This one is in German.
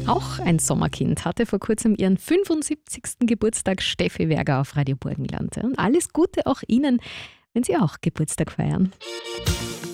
Auch ein Sommerkind hatte vor kurzem ihren 75. Geburtstag, Steffi Werger auf Radio Burgenland. Und alles Gute auch Ihnen, wenn Sie auch Geburtstag feiern.